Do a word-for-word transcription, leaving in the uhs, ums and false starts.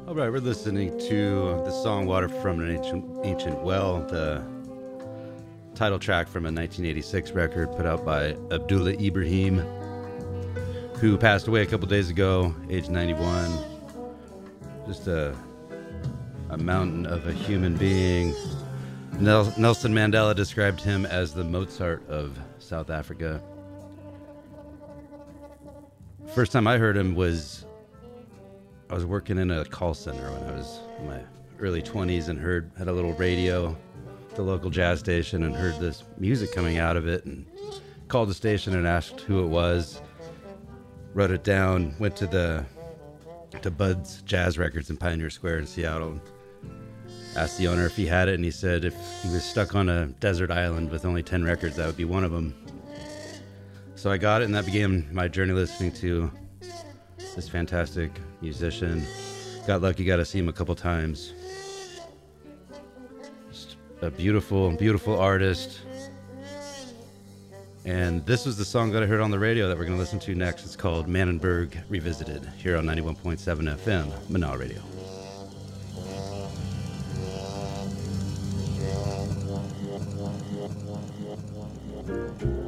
All right, we're listening to the song Water from an Ancient, Ancient Well, the title track from a nineteen eighty-six record put out by Abdullah Ibrahim, who passed away a couple days ago, age ninety-one. Just a, a mountain of a human being. Nel- Nelson Mandela described him as the Mozart of South Africa. First time I heard him was I was working in a call center when I was in my early twenties and heard had a little radio, the local jazz station, and heard this music coming out of it and called the station and asked who it was, wrote it down, went to the to Bud's Jazz Records in Pioneer Square in Seattle, asked the owner if he had it, and he said if he was stuck on a desert island with only ten records, that would be one of them. So I got it, and that began my journey listening to this fantastic musician. Got lucky, got to see him a couple times. Just a beautiful, beautiful artist. And this was the song that I heard on the radio that we're going to listen to next. It's called Manenberg Revisited here on ninety-one point seven F M, Manal Radio.